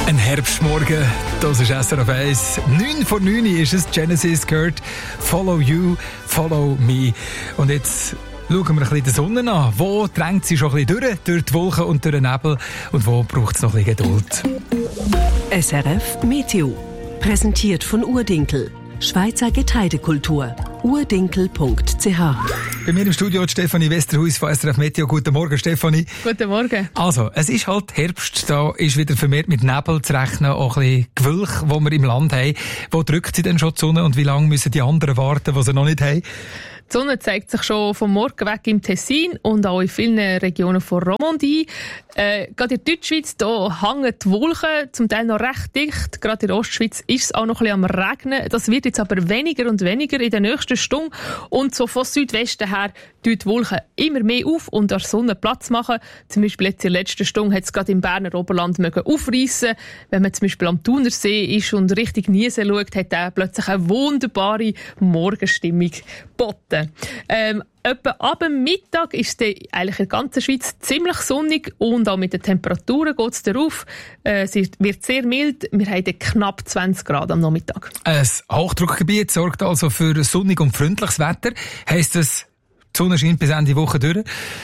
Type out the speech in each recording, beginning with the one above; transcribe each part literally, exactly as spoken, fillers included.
Ein Herbstmorgen, das ist S R F eins. neun vor neun ist es, Genesis gehört «Follow you, follow me». Und jetzt schauen wir ein bisschen die Sonne an. Wo drängt sie schon ein bisschen durch, durch die Wolken und durch den Nebel? Und wo braucht es noch ein bisschen Geduld? S R F Meteo. Präsentiert von Urdinkel. Schweizer Getreidekultur. urdinkel punkt c h. Bei mir im Studio die Stefanie Westerhuis von S R F Meteo. Guten Morgen, Stefanie. Guten Morgen. Also, es ist halt Herbst. Da ist wieder vermehrt mit Nebel zu rechnen, auch ein bisschen Gewölk, das wir im Land haben. Wo drückt sie denn schon die Sonne und wie lange müssen die anderen warten, die sie noch nicht haben? Die Sonne zeigt sich schon vom Morgen weg im Tessin und auch in vielen Regionen von Romandie. Äh, gerade in der Deutschschweiz da hängen die Wolken zum Teil noch recht dicht. Gerade in der Ostschweiz ist es auch noch ein bisschen am Regnen. Das wird jetzt aber weniger und weniger in der nächsten Stunde. Und so von Südwesten her tun die Wolken immer mehr auf und der Sonne Platz machen. Zum Beispiel jetzt in der letzten Stunde hat es gerade im Berner Oberland mögen aufreissen. Wenn man zum Beispiel am Thunersee ist und Richtung Niesen schaut, hat er plötzlich eine wunderbare Morgenstimmung geboten. Ähm, etwa ab dem Mittag ist es eigentlich in der ganzen Schweiz ziemlich sonnig und auch mit den Temperaturen geht es darauf. Äh, es wird sehr mild. Wir haben knapp zwanzig Grad am Nachmittag. Ein Hochdruckgebiet sorgt also für sonnig und freundliches Wetter. Heisst das, die Sonne scheint bis Ende Woche durch?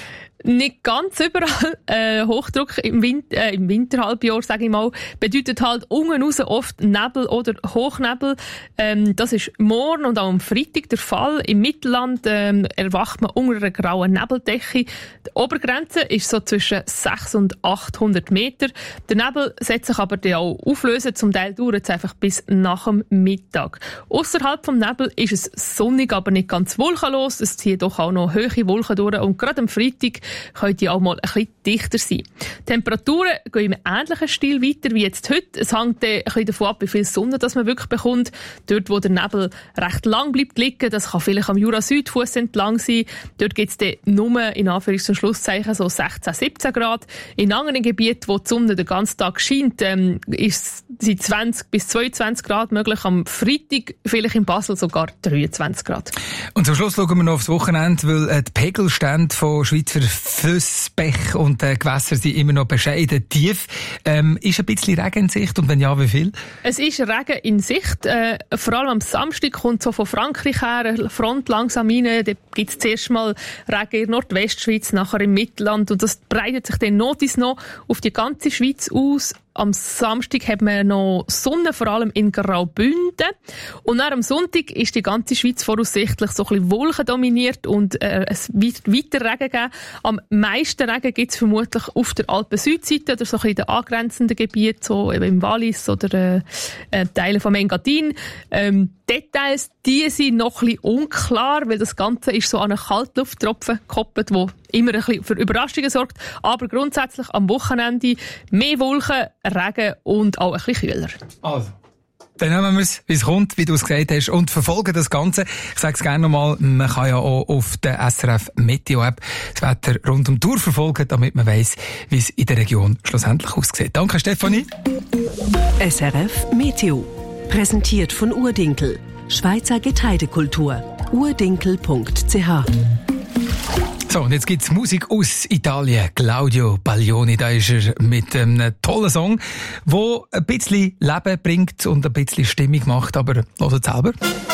Nicht ganz überall. Äh, Hochdruck im, Winter, äh, im Winterhalbjahr, sage ich mal, bedeutet halt unten raus oft Nebel oder Hochnebel. Ähm, das ist morgen und auch am Freitag der Fall. Im Mittelland ähm, erwacht man unter einer grauen Nebeldecke. Die Obergrenze ist so zwischen sechshundert und achthundert Meter. Der Nebel setzt sich aber dann auch auflösen. Zum Teil dauert es einfach bis nach dem Mittag. Ausserhalb vom Nebel ist es sonnig, aber nicht ganz wolkenlos. Es ziehen doch auch noch hohe Wolken durch. Und gerade am Freitag können die auch mal ein bisschen dichter sein. Die Temperaturen gehen im ähnlichen Stil weiter wie jetzt heute. Es hängt dann ein bisschen davon ab, wie viel Sonne das man wirklich bekommt. Dort, wo der Nebel recht lang bleibt liegen, das kann vielleicht am Jura-Südfuss entlang sein. Dort gibt es dann nur, in Anführungs- und Schlusszeichen, so sechzehn, siebzehn Grad. In anderen Gebieten, wo die Sonne den ganzen Tag scheint, ähm, ist sie zwanzig bis zweiundzwanzig Grad möglich. Am Freitag vielleicht in Basel sogar dreiundzwanzig Grad. Und zum Schluss schauen wir noch aufs Wochenende, weil die Pegelstände von Schweizer Flüsse, Bäche und äh, Gewässer sind immer noch bescheiden tief. Ähm, ist ein bisschen Regen in Sicht und wenn ja, wie viel? Es ist Regen in Sicht. Äh, vor allem am Samstag kommt so von Frankreich her eine Front langsam rein. Da gibt es zuerst mal Regen in der Nordwestschweiz, nachher im Mittelland und das breitet sich dann notiz noch auf die ganze Schweiz aus. Am Samstag hat man noch Sonne, vor allem in Graubünden. Und dann am Sonntag ist die ganze Schweiz voraussichtlich so ein bisschen Wolken dominiert und äh, es wird weiter Regen geben. Am meisten Regen gibt es vermutlich auf der Alpen-Südseite oder so ein bisschen in den angrenzenden Gebieten, so im Wallis oder äh, Teile vom Engadin. Ähm, Details, die sind noch ein bisschen unklar, weil das Ganze ist so an einen Kaltlufttropfen gekoppelt, wo immer ein bisschen für Überraschungen sorgt. Aber grundsätzlich am Wochenende mehr Wolken, Regen und auch ein bisschen kühler. Also, dann nehmen wir es, wie es kommt, wie du es gesagt hast, und verfolgen das Ganze. Ich sage es gerne nochmal, man kann ja auch auf der S R F Meteo-App das Wetter rund um die Tour verfolgen, damit man weiss, wie es in der Region schlussendlich aussieht. Danke, Stefanie. S R F Meteo. Präsentiert von Urdinkel. Schweizer Getreidekultur. urdinkel punkt c h. So, und jetzt gibt's Musik aus Italien. Claudio Baglioni, da ist er mit einem tollen Song, der ein bisschen Leben bringt und ein bisschen Stimmung macht, aber hört selber.